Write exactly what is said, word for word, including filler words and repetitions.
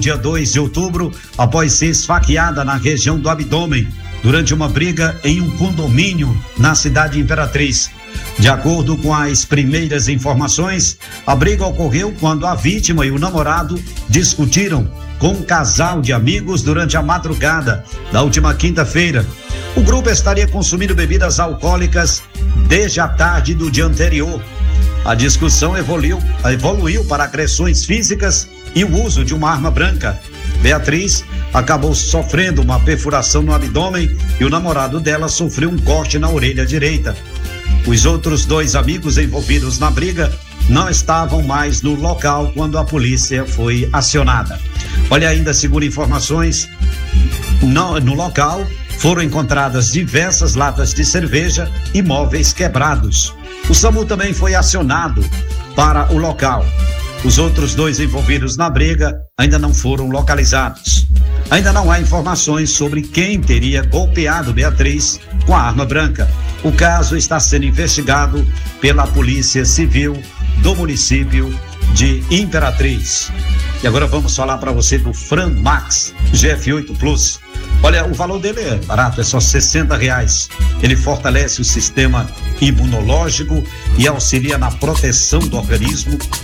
dia dois de outubro após ser esfaqueada na região do abdômen durante uma briga em um condomínio na cidade Imperatriz. De acordo com as primeiras informações, a briga ocorreu quando a vítima e o namorado discutiram com um casal de amigos durante a madrugada da última quinta-feira. O grupo estaria consumindo bebidas alcoólicas desde a tarde do dia anterior. A discussão evoluiu, evoluiu para agressões físicas e o uso de uma arma branca. Beatriz acabou sofrendo uma perfuração no abdômen e o namorado dela sofreu um corte na orelha direita. Os outros dois amigos envolvidos na briga não estavam mais no local quando a polícia foi acionada. Olha, ainda segundo informações, no, no local foram encontradas diversas latas de cerveja e móveis quebrados. O SAMU também foi acionado para o local. Os outros dois envolvidos na briga ainda não foram localizados. Ainda não há informações sobre quem teria golpeado Beatriz com a arma branca. O caso está sendo investigado pela Polícia Civil do município de Imperatriz. E agora vamos falar para você do Fran Max G F oito Plus. Olha, o valor dele é barato, é só sessenta reais. Ele fortalece o sistema imunológico e auxilia na proteção do organismo